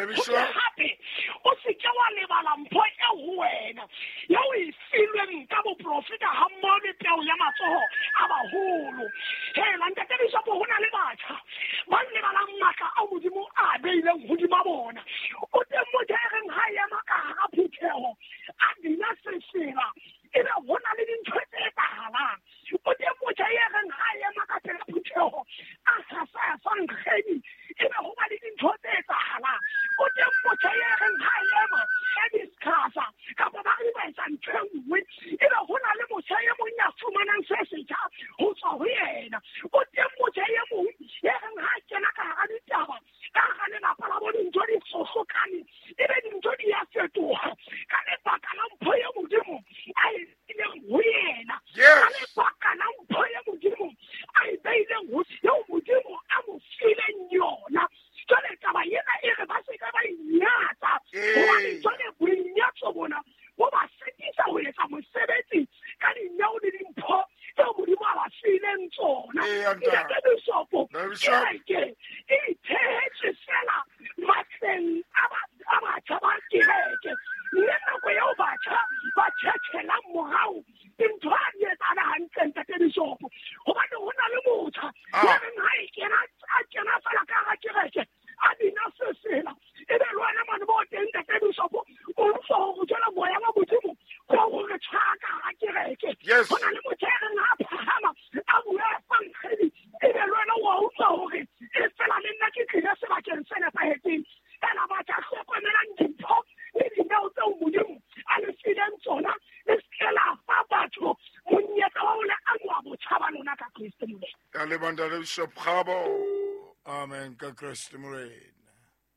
hape o se ke wa lebala mpho e ho wena ya o e filweng ka boprofeta ha mmoho le peo ya matsoho a baholo hela ntate Bishop ho na le batjha ba lebalang matla a Modimo a beileng hodima bona o teng motho a reng ha ya maka ha phutheho a dina sesela ebe ho na le dintho tse etsahalang o teng motho a reng ha ya maka pela phutheho a sa nkgedi ebe ho ba le dintho tse etsahalang o teng motho a reng ha ya ma a discussa kapa ba re ba etsa ntho e nngwe ebe ho na le motho ya mong ya fumanang se setjha ho tswa ho yena o teng motho ya mong ya reng ha kena ka hara ditaba ka hara lelapa la bona ntho di sohlokane ebe dintho di ya fetoha ka lebaka la mpho ya Modimo a e beileng ho yena ka lebaka la mpho ya Modimo a e beileng ho Modimo a mo fileng yona jwale taba ena e re ba se ka ba inyatsa hobane jwale boinyatso bona bo ba setisa ho etsa mosebetsi ka dineo le dimpho tseo Modimo a ba fileng tsona ntate Bishopo kereke e ithehetse fela matleng a batjha ba kereke le nako eo batjha ba tjhetjhelang morao dintho a di etsana hantle ntate Bishopo hobane ho na le motjha ya reng ha a kena fela ka hara kereke a bina sesela ebe le wena mane bo teng ntate Bishopo o utlwa hore jwale moya wa Modimo ko ho re tshwara ka hara kereke ho na le motjha ya reng ha phahama a bua fankgedi ebe le wena wa utlwa hore e fela le nna ke tlile sebakeng se nepahetseng ela batjha hlokomelang dintho le dineo tseo Modimo a le fileng tsona le se la fa batho monyetla wa ole a moa botjhaba lona ka Kriste Morena ka lebanda le Bishop Khabo amen ka Kriste Morena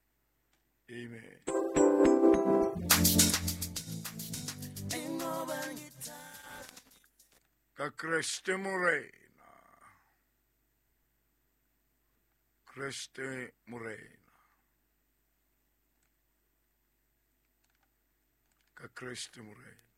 amen ka Kriste Morena Kriste Morena ka Kriste Morena